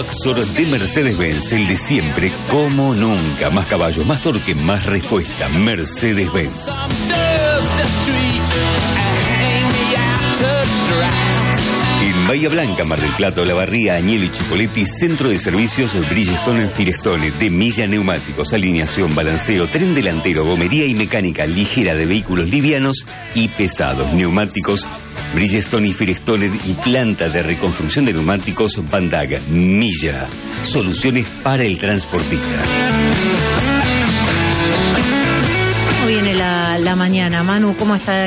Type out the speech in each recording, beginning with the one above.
Waxor de Mercedes-Benz, el de siempre, como nunca. Más caballos, más torque, más respuesta. Mercedes-Benz. En Bahía Blanca, Mar del Plata, Olavarría, Añelo y Chipoleti, centro de servicios Bridgestone Firestone, de milla neumáticos, alineación, balanceo, tren delantero, gomería y mecánica ligera de vehículos livianos y pesados, neumáticos Bridgestone y Firestone y planta de reconstrucción de neumáticos Bandag, Milla, soluciones para el transportista. ¿Cómo viene la mañana, Manu? ¿Cómo está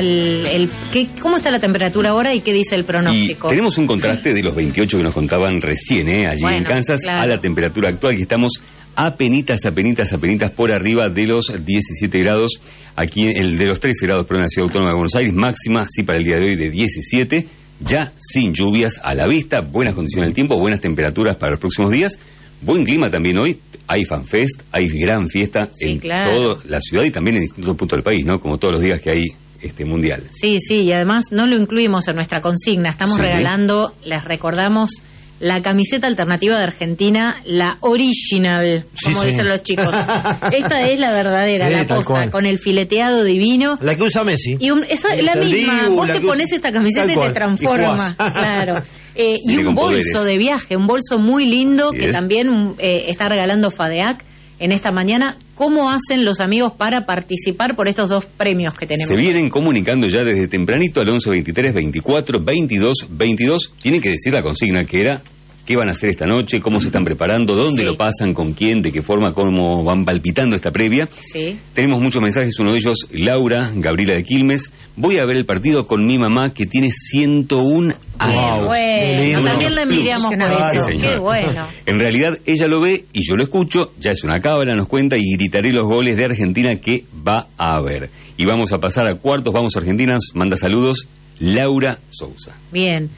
cómo está la temperatura ahora y qué dice el pronóstico? Y tenemos un contraste de los 28 que nos contaban recién, allí en Kansas, claro, a la temperatura actual, que estamos apenitas por arriba de los 17 grados, aquí de los 13 grados en la Ciudad Autónoma de Buenos Aires, máxima, sí, para el día de hoy de 17, ya sin lluvias a la vista, buenas condiciones del tiempo, buenas temperaturas para los próximos días. Buen clima también hoy, hay FanFest, hay gran fiesta en toda la ciudad y también en distintos puntos del país, ¿no? Como todos los días que hay mundial. Sí, y además no lo incluimos en nuestra consigna, estamos regalando, les recordamos, la camiseta alternativa de Argentina, la original, como dicen los chicos. Esta es la verdadera, la posta, con el fileteado divino. La que usa Messi. Y la misma, vos te pones esta camiseta y te transforma, claro. Y un bolso de viaje, un bolso muy lindo que también está regalando FADEAC en esta mañana. ¿Cómo hacen los amigos para participar por estos dos premios que tenemos? Se vienen comunicando ya desde tempranito al 11 23 24 22 22. Tienen que decir la consigna que era qué van a hacer esta noche, cómo se están preparando, dónde lo pasan, con quién, de qué forma, cómo van palpitando esta previa. Tenemos muchos mensajes, uno de ellos, Laura, Gabriela de Quilmes. Voy a ver el partido con mi mamá que tiene 101 años. Bueno, también la envidiamos por eso. Sí, qué bueno. En realidad ella lo ve y yo lo escucho, ya es una cábala, nos cuenta, y gritaré los goles de Argentina que va a haber. Y vamos a pasar a cuartos, vamos a Argentina, manda saludos Laura Sousa. Bien,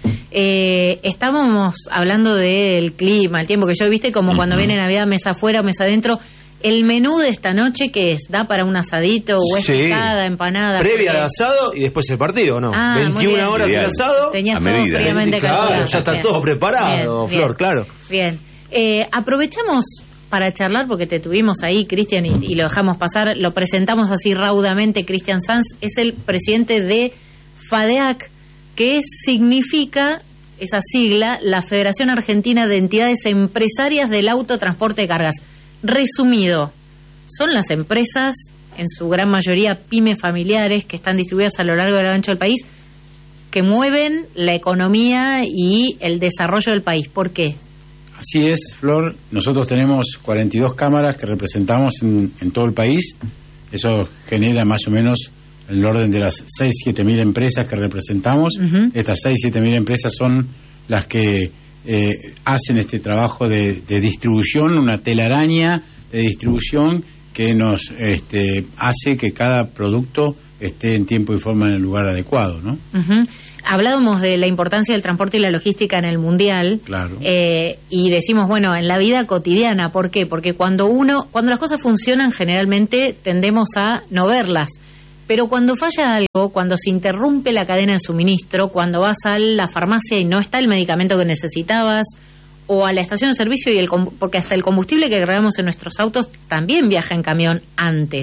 estábamos hablando del clima, el tiempo que yo viste como cuando viene Navidad, mesa afuera, mesa adentro. El menú de esta noche, ¿qué es? ¿Da para un asadito o es picada, empanada? Previa al asado y después el partido, ¿no? 21 horas el asado. Tenías todo fríamente calculado. Claro, ya está todo preparado, bien, Flor, claro. Bien, aprovechamos para charlar, porque te tuvimos ahí, Cristian, y lo dejamos pasar, lo presentamos así raudamente. Cristian Sanz es el presidente de FADEAC, que significa, esa sigla, la Federación Argentina de Entidades Empresarias del Autotransporte de Cargas. Resumido, son las empresas, en su gran mayoría pymes familiares, que están distribuidas a lo largo y a lo ancho del país, que mueven la economía y el desarrollo del país. ¿Por qué? Así es, Flor. Nosotros tenemos 42 cámaras que representamos en todo el país. Eso genera más o menos en el orden de las 6-7 mil empresas que representamos. Estas 6-7 mil empresas son las que hacen este trabajo de distribución, una telaraña de distribución que nos hace que cada producto esté en tiempo y forma en el lugar adecuado, ¿no? Hablábamos de la importancia del transporte y la logística en el mundial. Claro. Y decimos, bueno, en la vida cotidiana. ¿Por qué? Porque cuando las cosas funcionan, generalmente tendemos a no verlas. Pero cuando falla algo, cuando se interrumpe la cadena de suministro, cuando vas a la farmacia y no está el medicamento que necesitabas, o a la estación de servicio, porque hasta el combustible que cargamos en nuestros autos también viaja en camión antes.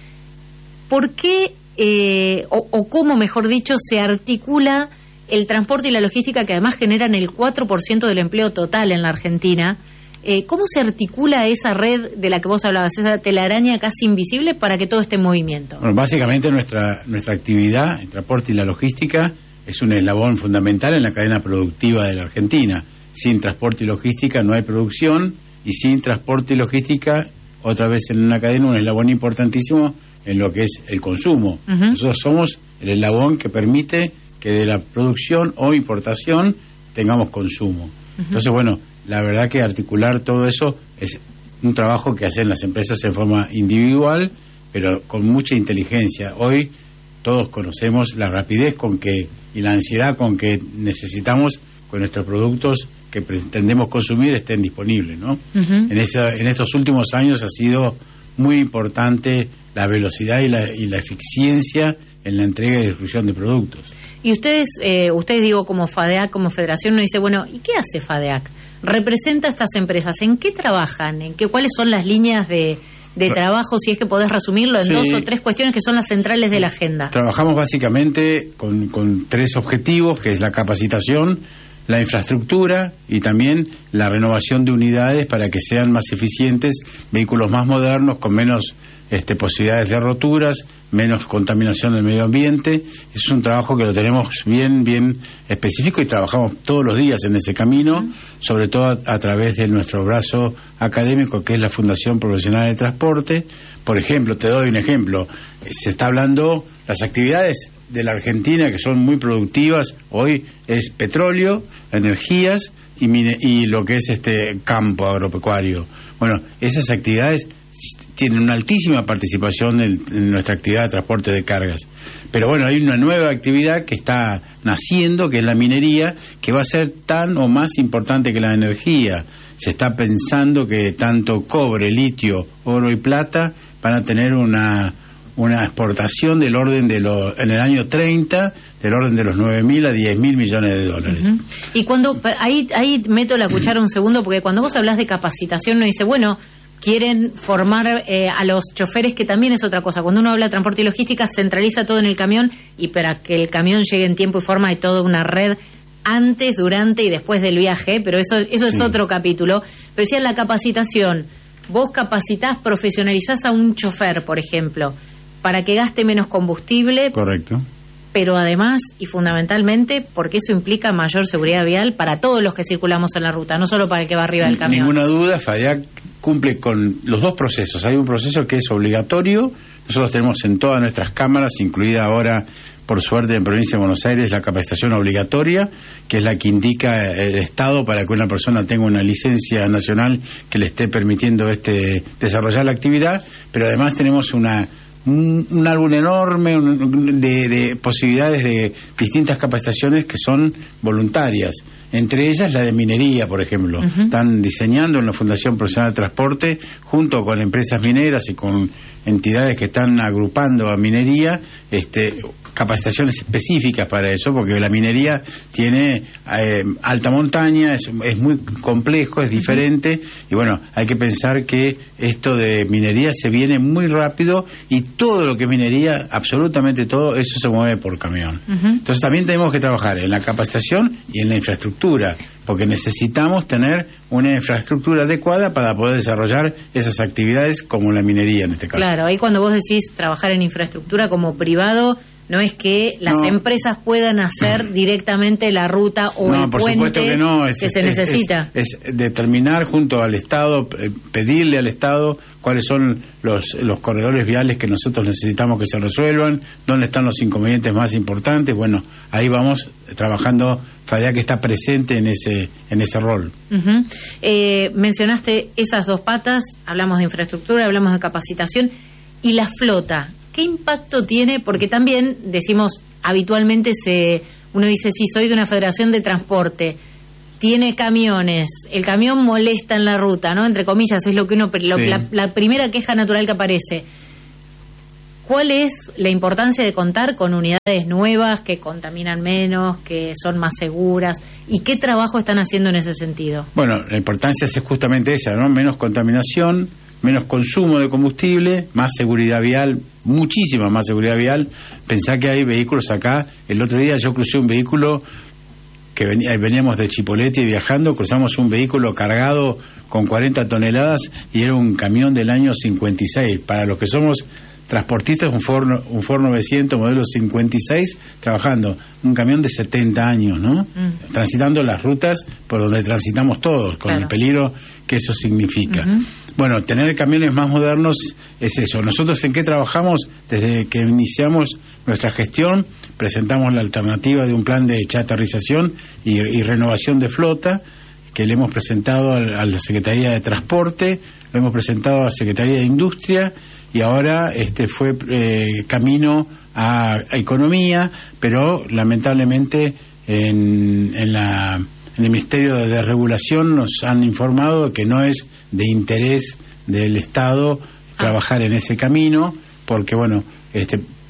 ¿Por qué, o cómo, mejor dicho, se articula el transporte y la logística, que además generan el 4% del empleo total en la Argentina? ¿Cómo se articula esa red de la que vos hablabas, esa telaraña casi invisible, para que todo esté en movimiento? Bueno, básicamente nuestra actividad, el transporte y la logística, es un eslabón fundamental en la cadena productiva de la Argentina. Sin transporte y logística no hay producción, y sin transporte y logística, otra vez en una cadena, un eslabón importantísimo en lo que es el consumo. Nosotros somos el eslabón que permite que de la producción o importación tengamos consumo. Entonces, bueno, la verdad que articular todo eso es un trabajo que hacen las empresas en forma individual, pero con mucha inteligencia. Hoy todos conocemos la rapidez y la ansiedad con que necesitamos que nuestros productos que pretendemos consumir estén disponibles, ¿no? En estos últimos años ha sido muy importante la velocidad y la eficiencia en la entrega y distribución de productos. Y ustedes digo, como FADEAC, como federación, nos dice, bueno, ¿y qué hace FADEAC? ¿Representa a estas empresas? ¿En qué trabajan? ¿Cuáles son las líneas de trabajo, si es que podés resumirlo en 2 o 3 cuestiones que son las centrales de la agenda? Trabajamos básicamente con 3 objetivos, que es la capacitación, la infraestructura y también la renovación de unidades para que sean más eficientes, vehículos más modernos, con menos posibilidades de roturas, menos contaminación del medio ambiente. Es un trabajo que lo tenemos bien específico y trabajamos todos los días en ese camino, sobre todo a través de nuestro brazo académico, que es la Fundación Profesional de Transporte. Por ejemplo, te doy un ejemplo, se está hablando, las actividades de la Argentina que son muy productivas hoy es petróleo, energías y lo que es campo agropecuario. Bueno, esas actividades tienen una altísima participación en nuestra actividad de transporte de cargas. Pero bueno, hay una nueva actividad que está naciendo, que es la minería, que va a ser tan o más importante que la energía. Se está pensando que tanto cobre, litio, oro y plata van a tener una exportación del orden en el año 30, del orden de los 9.000 a 10.000 millones de dólares. Uh-huh. Y cuando ahí meto la cuchara un segundo, porque cuando vos hablas de capacitación, uno dice, bueno, quieren formar a los choferes, que también es otra cosa. Cuando uno habla de transporte y logística, centraliza todo en el camión, y para que el camión llegue en tiempo y forma hay toda una red antes, durante y después del viaje, pero eso es otro capítulo. Pero decía, la capacitación, vos capacitás, profesionalizás a un chofer, por ejemplo, para que gaste menos combustible. Correcto. Pero además y fundamentalmente porque eso implica mayor seguridad vial para todos los que circulamos en la ruta, no solo para el que va arriba del camión. Ninguna duda, FADEAC cumple con los 2 procesos. Hay un proceso que es obligatorio, nosotros tenemos en todas nuestras cámaras, incluida ahora, por suerte, en Provincia de Buenos Aires, la capacitación obligatoria, que es la que indica el Estado para que una persona tenga una licencia nacional que le esté permitiendo desarrollar la actividad, pero además tenemos un álbum enorme de posibilidades de distintas capacitaciones que son voluntarias, entre ellas la de minería, por ejemplo. Uh-huh. Están diseñando en la Fundación Profesional de Transporte, junto con empresas mineras y con entidades que están agrupando a minería, capacitaciones específicas para eso, porque la minería tiene alta montaña, es muy complejo, es diferente, y bueno, hay que pensar que esto de minería se viene muy rápido, y todo lo que es minería, absolutamente todo, eso se mueve por camión. Uh-huh. Entonces también tenemos que trabajar en la capacitación y en la infraestructura, porque necesitamos tener una infraestructura adecuada para poder desarrollar esas actividades como la minería en este caso. Claro, ahí cuando vos decís trabajar en infraestructura como privado, no es que las empresas puedan hacer directamente la ruta o el puente que se necesita. Es determinar junto al Estado, pedirle al Estado cuáles son los corredores viales que nosotros necesitamos que se resuelvan, dónde están los inconvenientes más importantes. Bueno, ahí vamos trabajando. FADEAC que está presente en ese rol. Uh-huh. Mencionaste esas 2 patas, hablamos de infraestructura, hablamos de capacitación, y la flota. ¿Qué impacto tiene? Porque también decimos, habitualmente uno dice, sí, soy de una federación de transporte, tiene camiones, el camión molesta en la ruta, ¿no? Entre comillas, es lo que la primera queja natural que aparece. ¿Cuál es la importancia de contar con unidades nuevas que contaminan menos, que son más seguras? ¿Y qué trabajo están haciendo en ese sentido? Bueno, la importancia es justamente esa, ¿no? Menos contaminación, menos consumo de combustible, más seguridad vial, muchísima más seguridad vial. Pensá que hay vehículos acá. El otro día yo crucé un vehículo que veníamos de Chipoleti viajando, cruzamos un vehículo cargado con 40 toneladas y era un camión del año 56. Para los que somos transportistas, un Ford 900 modelo 56 trabajando, un camión de 70 años, ¿no? Transitando las rutas por donde transitamos todos, con el peligro que eso significa. Uh-huh. Bueno, tener camiones más modernos es eso. Nosotros, ¿en qué trabajamos? Desde que iniciamos nuestra gestión, presentamos la alternativa de un plan de chatarrización y renovación de flota, que le hemos presentado a la Secretaría de Transporte, lo hemos presentado a la Secretaría de Industria, y ahora fue camino a Economía, pero lamentablemente en el Ministerio de Desregulación nos han informado que no es de interés del Estado trabajar en ese camino, porque bueno,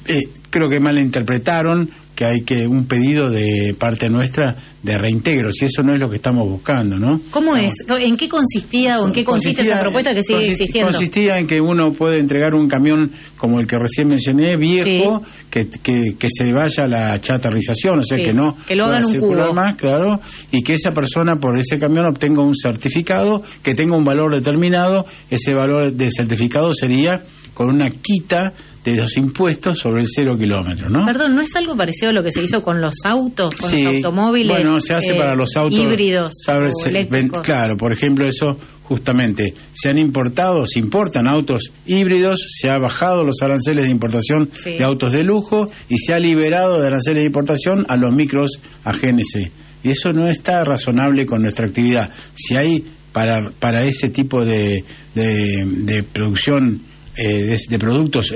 creo que malinterpretaron que hay un pedido de parte nuestra de reintegro, si eso no es lo que estamos buscando, ¿no? ¿Cómo es? ¿En qué consistía o en qué consiste esa propuesta que sigue existiendo? Consistía en que uno puede entregar un camión como el que recién mencioné, viejo, sí, que se vaya a la chatarrización, o sea, que no que lo hagan un cubo más, claro, y que esa persona por ese camión obtenga un certificado que tenga un valor determinado. Ese valor de certificado sería con una quita de los impuestos sobre el 0 kilómetros, ¿no? Perdón, ¿no es algo parecido a lo que se hizo con los autos, con los automóviles? Bueno, se hace para los autos híbridos o eléctricos. Claro, por ejemplo, eso justamente, se importan autos híbridos, se ha bajado los aranceles de importación de autos de lujo y se ha liberado de aranceles de importación a los micros a GNC. Y eso no está razonable con nuestra actividad. Si hay para ese tipo de producción de productos,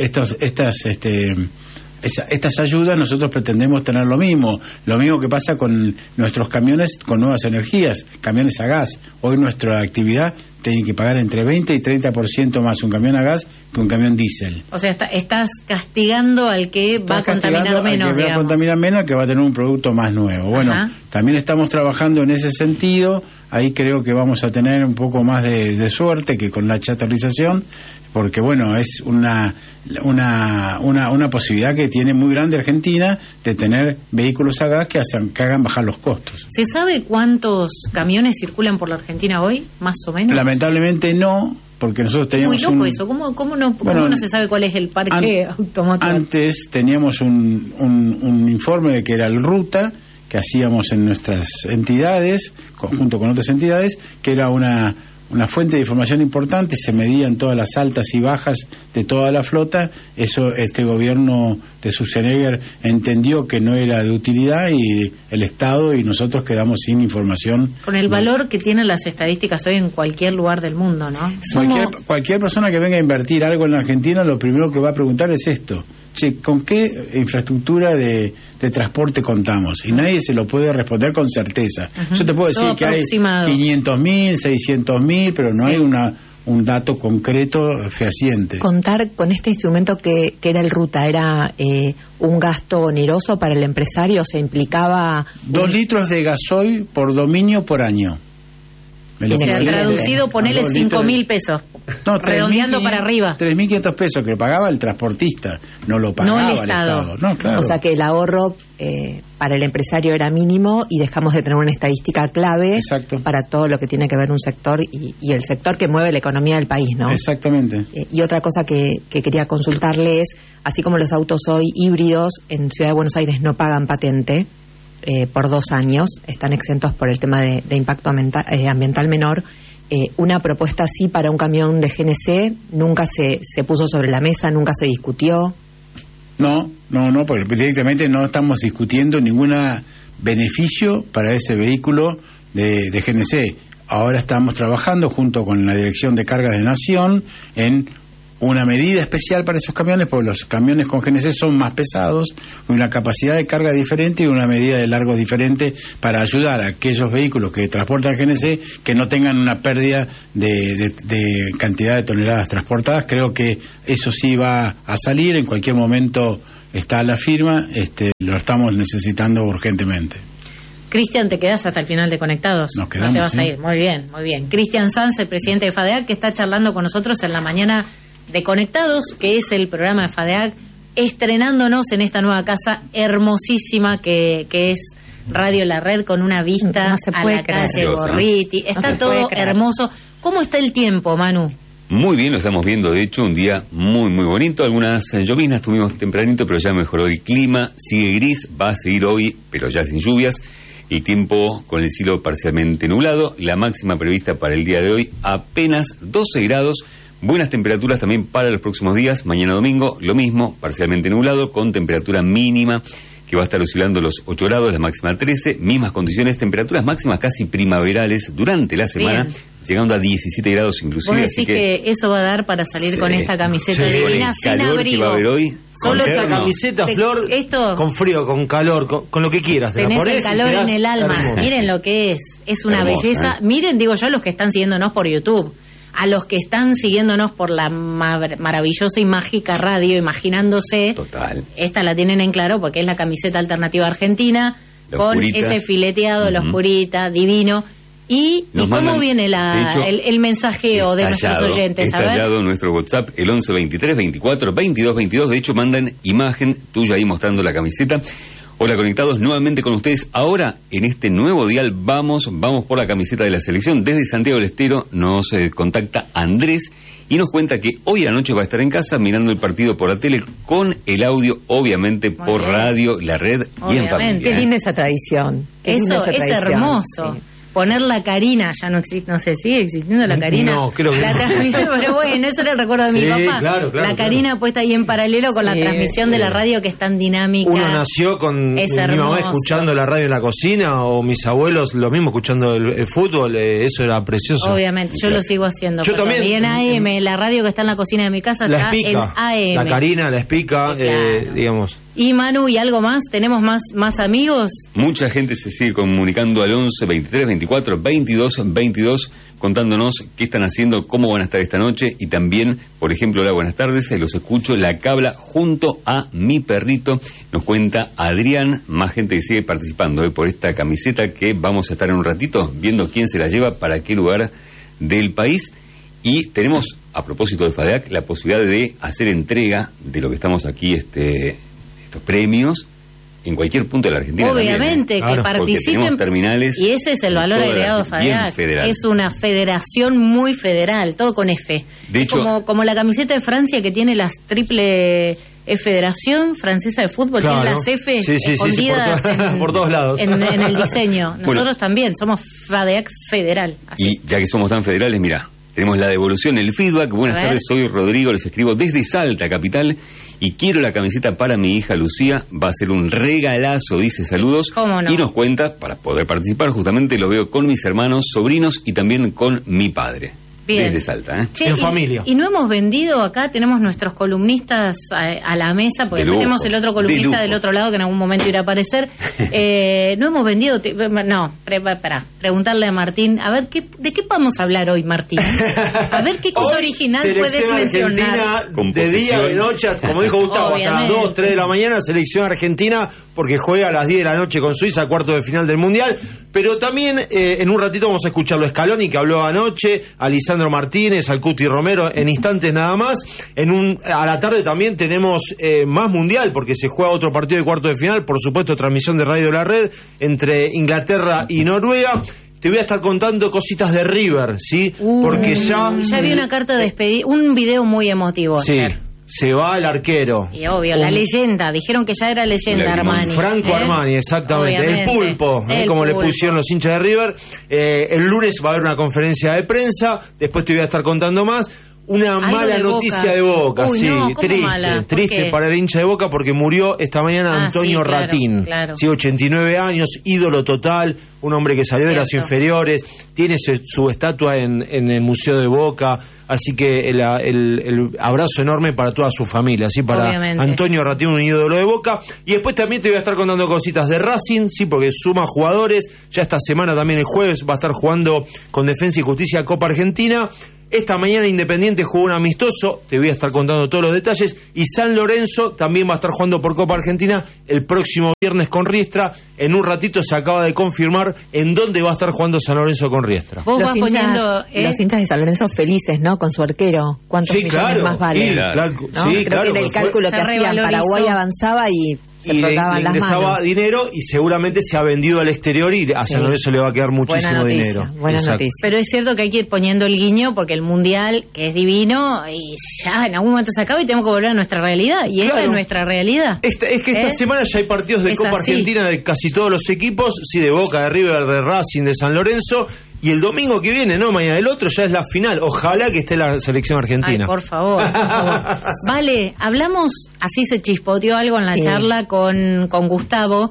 estas ayudas, nosotros pretendemos tener lo mismo que pasa con nuestros camiones con nuevas energías, camiones a gas. Hoy nuestra actividad tiene que pagar entre 20 y 30% más un camión a gas que un camión diésel. O sea, estás castigando al que va a contaminar menos, al que va a contaminar menos, que va a tener un producto más nuevo. Bueno, también estamos trabajando en ese sentido. Ahí creo que vamos a tener un poco más de suerte que con la chatarrización, porque bueno, es una posibilidad que tiene muy grande Argentina de tener vehículos a gas que hagan bajar los costos. ¿Se sabe cuántos camiones circulan por la Argentina hoy, más o menos? Lamentablemente no, porque nosotros teníamos muy loco eso. ¿Cómo no se sabe cuál es el parque automotor? Antes teníamos un informe de que era el Ruta, que hacíamos en nuestras entidades, junto con otras entidades, que era una fuente de información importante, se medían todas las altas y bajas de toda la flota. Eso este gobierno de Schwarzenegger entendió que no era de utilidad y el Estado y nosotros quedamos sin información. Con el valor que tienen las estadísticas hoy en cualquier lugar del mundo, ¿no? Cualquier persona que venga a invertir algo en la Argentina, lo primero que va a preguntar es esto: che, ¿con qué infraestructura de transporte contamos? Y nadie se lo puede responder con certeza. Yo te puedo decir que hay 500.000, 600.000, pero no hay un dato concreto fehaciente. Contar con este instrumento que era el Ruta, ¿era un gasto oneroso para el empresario? ¿Se implicaba 2 litros de gasoil por dominio por año? O sea, traducido, ponele 5.000 pesos. No, redondeando para arriba. 3.500 pesos que pagaba el transportista, no lo pagaba el Estado. No, claro. O sea que el ahorro para el empresario era mínimo y dejamos de tener una estadística clave. Exacto. Para todo lo que tiene que ver un sector y el sector que mueve la economía del país, ¿no? Exactamente. Y otra cosa que quería consultarle es, así como los autos hoy híbridos en Ciudad de Buenos Aires no pagan patente, por 2 años, están exentos por el tema de impacto ambiental menor. Una propuesta así para un camión de GNC nunca se puso sobre la mesa, nunca se discutió. No, porque directamente no estamos discutiendo ningún beneficio para ese vehículo de GNC. Ahora estamos trabajando junto con la Dirección de Cargas de Nación en una medida especial para esos camiones, porque los camiones con GNC son más pesados, una capacidad de carga diferente y una medida de largo diferente para ayudar a aquellos vehículos que transportan GNC que no tengan una pérdida de cantidad de toneladas transportadas. Creo que eso sí va a salir, en cualquier momento está la firma, lo estamos necesitando urgentemente. Cristian, te quedas hasta el final de Conectados. Nos quedamos, no te vas a ir. Muy bien, muy bien. Cristian Sanz, el presidente de FADEAC, que está charlando con nosotros en la mañana de Conectados, que es el programa de FADEAC, estrenándonos en esta nueva casa hermosísima que es Radio La Red, con una vista a la calle Gorriti. Está todo hermoso. ¿Cómo está el tiempo, Manu? Muy bien, lo estamos viendo, de hecho, un día muy, muy bonito. Algunas lloviznas tuvimos tempranito, pero ya mejoró el clima. Sigue gris, va a seguir hoy, pero ya sin lluvias. El tiempo con el cielo parcialmente nublado. La máxima prevista para el día de hoy, apenas 12 grados. Buenas temperaturas también para los próximos días. Mañana domingo, lo mismo, parcialmente nublado, con temperatura mínima que va a estar oscilando los 8 grados, la máxima 13. Mismas condiciones, temperaturas máximas casi primaverales durante la semana, llegando a 17 grados inclusive. ¿Vos decís que eso va a dar para salir con esta camiseta divina sin calor abrigo? Que va a haber hoy. Solo esa camiseta, Flor, con frío, con calor, con lo que quieras. Tenés el calor en el alma. Miren lo que es una belleza. Miren, digo yo, los que están siguiéndonos por YouTube. a los que están siguiéndonos por la maravillosa y mágica radio, imaginándose. Total. Esta la tienen en claro porque es la camiseta alternativa argentina, con ese fileteado, los puritas, divino. ¿Y cómo viene el mensajeo de nuestros oyentes? Estallado en nuestro WhatsApp, el 11 23 24 22 22. De hecho, mandan imagen tuya ahí mostrando la camiseta. Hola, conectados nuevamente con ustedes. Ahora, en este nuevo dial, vamos por la camiseta de la selección. Desde Santiago del Estero nos contacta Andrés y nos cuenta que hoy a la noche va a estar en casa mirando el partido por la tele con el audio, obviamente, por radio, la red y en familia. Qué linda esa tradición. Eso es hermoso. Sí. Poner la Carina, ya no existe, no sé, ¿sigue existiendo la Carina? No, creo que pero bueno, eso era el recuerdo de mi papá. Claro, la Carina puesta ahí en paralelo con la transmisión de la radio, que es tan dinámica. Uno nació con mi mamá escuchando la radio en la cocina, o mis abuelos lo mismo escuchando el fútbol, eso era precioso. Obviamente, yo lo sigo haciendo. Yo también. Y en AM, la radio que está en la cocina de mi casa la está en AM. La Carina, la Espica, claro. Digamos. Y Manu, ¿y algo más? ¿Tenemos más amigos? Mucha gente se sigue comunicando al 11 23 24 22 22 contándonos qué están haciendo, cómo van a estar esta noche y también, por ejemplo, hola, buenas tardes, los escucho la cabla junto a mi perrito, nos cuenta Adrián. Más gente que sigue participando por esta camiseta que vamos a estar en un ratito viendo quién se la lleva para qué lugar del país. Y tenemos, a propósito de FADEAC, la posibilidad de hacer entrega de lo que estamos aquí estos premios en cualquier punto de la Argentina. Obviamente, también, que participen. Terminales, y ese es el valor agregado de FADEAC. Es una federación muy federal, todo con F. De hecho, como la camiseta de Francia, que tiene las triple Federación Francesa de Fútbol, claro. Tiene las F escondidas por todos lados. En el diseño. Nosotros también somos FADEAC federal. Así. Y ya que somos tan federales, mira, tenemos la devolución, el feedback. Buenas tardes, soy Rodrigo, les escribo desde Salta, capital, y quiero la camiseta para mi hija Lucía. Va a ser un regalazo, dice, saludos. ¿Cómo no? Y nos cuenta, para poder participar, justamente lo veo con mis hermanos, sobrinos y también con mi padre. Bien. Desde Salta, Che, en familia. Y no hemos vendido acá, tenemos nuestros columnistas a la mesa, porque después tenemos el otro columnista del otro lado que en algún momento irá a aparecer. No hemos vendido, preguntarle a Martín, a ver, ¿de qué vamos a hablar hoy, Martín? A ver qué cosa original puedes mencionar. De día, de noche, como dijo Gustavo, hasta las 2, 3 de la mañana, selección argentina, porque juega a las 10 de la noche con Suiza, cuarto de final del Mundial. Pero también, en un ratito vamos a escucharlo a Scaloni, que habló anoche, a Lisandro Martínez, al Cuti Romero, en instantes nada más. A la tarde también tenemos más Mundial, porque se juega otro partido de cuarto de final, por supuesto, transmisión de Radio de la Red, entre Inglaterra y Noruega. Te voy a estar contando cositas de River, ¿sí? Porque ya vi una carta de despedida, un video muy emotivo ayer. Se va el arquero. Y obvio, la leyenda. Dijeron que ya era leyenda Armani. Franco Armani, exactamente. Obviamente. El pulpo, como le pusieron los hinchas de River. El lunes va a haber una conferencia de prensa. Después te voy a estar contando más. Una mala noticia de Boca, Uy, sí, no, triste para el hincha de Boca, porque murió esta mañana Antonio Ratín, claro. Sí, 89 años, ídolo total, un hombre que salió de las inferiores, tiene su estatua en el Museo de Boca, así que el abrazo enorme para toda su familia, sí, para Antonio Ratín, un ídolo de Boca. Y después también te voy a estar contando cositas de Racing, sí, porque suma jugadores, ya esta semana también el jueves va a estar jugando con Defensa y Justicia Copa Argentina. Esta mañana Independiente jugó un amistoso, te voy a estar contando todos los detalles, y San Lorenzo también va a estar jugando por Copa Argentina el próximo viernes con Riestra. En un ratito se acaba de confirmar en dónde va a estar jugando San Lorenzo con Riestra. Los hinchas de San Lorenzo felices, ¿no? Con su arquero. ¿Cuántos millones más vale? Creo que en el cálculo que hacían, Paraguay avanzaba y le ingresaba dinero, y seguramente se ha vendido al exterior, y a San Lorenzo le va a quedar muchísimo dinero. Buena noticia. Pero es cierto que hay que ir poniendo el guiño, porque el Mundial, que es divino, y ya en algún momento se acaba y tenemos que volver a nuestra realidad, y esta es nuestra realidad. Es que esta semana ya hay partidos de Copa Argentina de casi todos los equipos, sí, de Boca, de River, de Racing, de San Lorenzo. Y el domingo que viene, no, mañana, el otro ya es la final. Ojalá que esté la selección argentina. Ay, por favor. Vale, hablamos, así se chispoteó algo en la charla con Gustavo.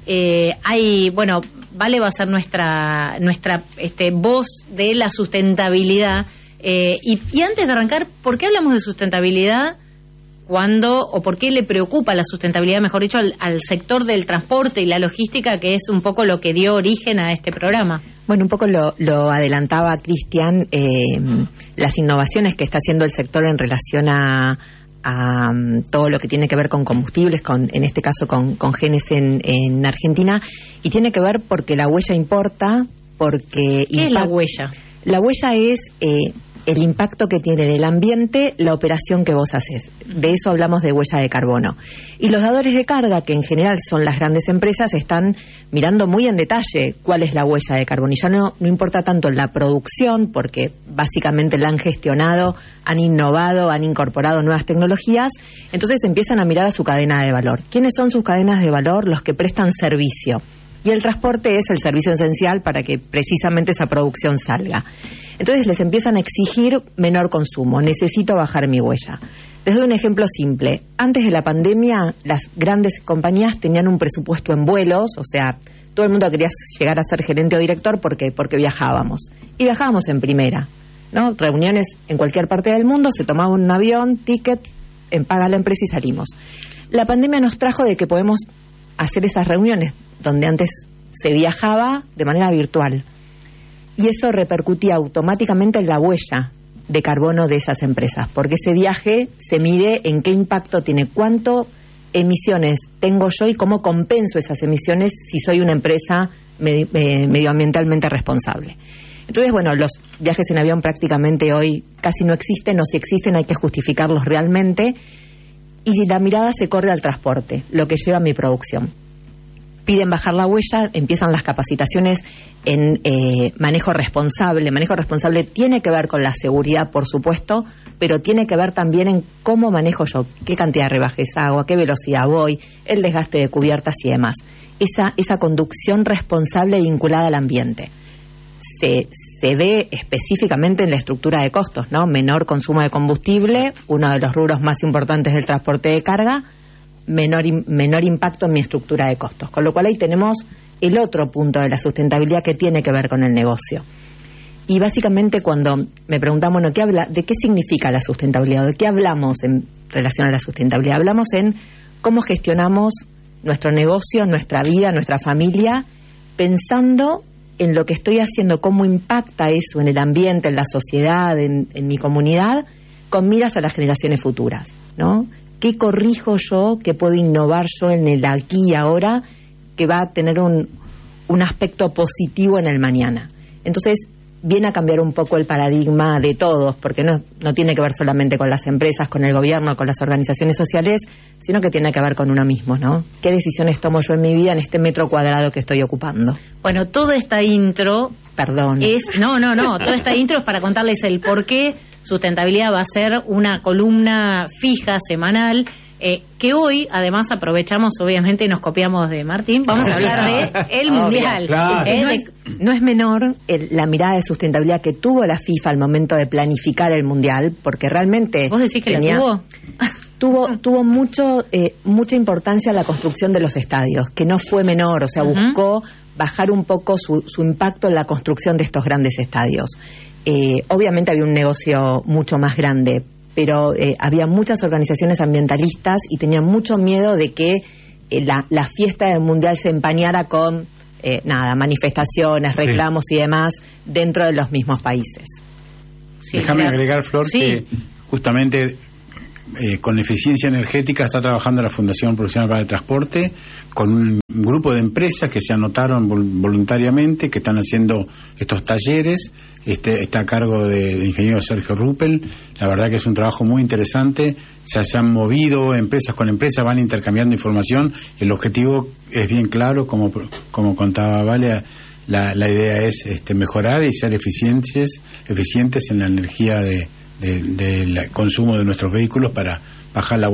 Vale va a ser nuestra voz de la sustentabilidad. Y antes de arrancar, ¿por qué hablamos de sustentabilidad? o por qué le preocupa la sustentabilidad, mejor dicho, al sector del transporte y la logística, que es un poco lo que dio origen a este programa. Bueno, un poco lo adelantaba Cristian, las innovaciones que está haciendo el sector en relación a todo lo que tiene que ver con combustibles, en este caso con Genes en Argentina, y tiene que ver porque la huella importa, porque... ¿Qué es la huella? La huella es el impacto que tiene en el ambiente la operación que vos haces. De eso hablamos de huella de carbono. Y los dadores de carga, que en general son las grandes empresas, están mirando muy en detalle cuál es la huella de carbono. Y ya no importa tanto en la producción, porque básicamente la han gestionado, han innovado, han incorporado nuevas tecnologías. Entonces empiezan a mirar a su cadena de valor. ¿Quiénes son sus cadenas de valor? Los que prestan servicio. Y el transporte es el servicio esencial para que precisamente esa producción salga. Entonces les empiezan a exigir menor consumo. Necesito bajar mi huella. Les doy un ejemplo simple. Antes de la pandemia, las grandes compañías tenían un presupuesto en vuelos, o sea, todo el mundo quería llegar a ser gerente o director porque viajábamos. Y viajábamos en primera, ¿no? Reuniones en cualquier parte del mundo, se tomaba un avión, ticket, paga la empresa y salimos. La pandemia nos trajo de que podemos hacer esas reuniones donde antes se viajaba de manera virtual. Y eso repercutía automáticamente en la huella de carbono de esas empresas, porque ese viaje se mide en qué impacto tiene, cuánto emisiones tengo yo y cómo compenso esas emisiones si soy una empresa medioambientalmente responsable. Entonces, bueno, los viajes en avión prácticamente hoy casi no existen, o si existen hay que justificarlos realmente, y la mirada se corre al transporte, lo que lleva a mi producción. Piden bajar la huella, empiezan las capacitaciones en manejo responsable. Manejo responsable tiene que ver con la seguridad, por supuesto, pero tiene que ver también en cómo manejo yo, qué cantidad de rebajes hago, a qué velocidad voy, el desgaste de cubiertas y demás. Esa conducción responsable vinculada al ambiente. Se ve específicamente en la estructura de costos, ¿no? Menor consumo de combustible, uno de los rubros más importantes del transporte de carga, menor impacto en mi estructura de costos. Con lo cual ahí tenemos el otro punto de la sustentabilidad que tiene que ver con el negocio. Y básicamente cuando me preguntan, bueno, ¿de qué significa la sustentabilidad? ¿De qué hablamos en relación a la sustentabilidad? Hablamos en cómo gestionamos nuestro negocio, nuestra vida, nuestra familia, pensando en lo que estoy haciendo, cómo impacta eso en el ambiente, en la sociedad, en mi comunidad, con miras a las generaciones futuras, ¿no? ¿Qué corrijo yo? ¿Qué puedo innovar yo en el aquí y ahora que va a tener un aspecto positivo en el mañana? Entonces, viene a cambiar un poco el paradigma de todos, porque no tiene que ver solamente con las empresas, con el gobierno, con las organizaciones sociales, sino que tiene que ver con uno mismo, ¿no? ¿Qué decisiones tomo yo en mi vida en este metro cuadrado que estoy ocupando? Bueno, toda esta intro... Perdón. Toda esta intro es para contarles el por qué sustentabilidad va a ser una columna fija, semanal, que hoy, además, aprovechamos, obviamente, y nos copiamos de Martín, vamos a hablar de el Mundial. Claro. No es menor la mirada de sustentabilidad que tuvo la FIFA al momento de planificar el Mundial, porque realmente... ¿Vos decís que la tuvo? Tuvo mucha importancia la construcción de los estadios, que no fue menor, o sea, buscó bajar un poco su impacto en la construcción de estos grandes estadios. Obviamente había un negocio mucho más grande, pero había muchas organizaciones ambientalistas y tenían mucho miedo de que la fiesta del Mundial se empañara con manifestaciones, reclamos y demás dentro de los mismos países. Sí, déjame agregar, Flor, que justamente con eficiencia energética está trabajando la Fundación Profesional para el Transporte con un grupo de empresas que se anotaron voluntariamente, que están haciendo estos talleres. Está a cargo del ingeniero Sergio Ruppel. La verdad que es un trabajo muy interesante. Se han movido empresas con empresas, van intercambiando información. El objetivo es bien claro, como contaba Vale. La idea es mejorar y ser eficientes en la energía del consumo de nuestros vehículos para bajar la